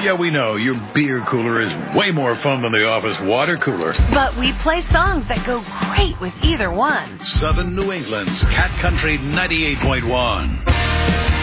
Yeah, we know. Your beer cooler is way more fun than the office water cooler. But we play songs that go great with either one. Southern New England's Cat Country 98.1.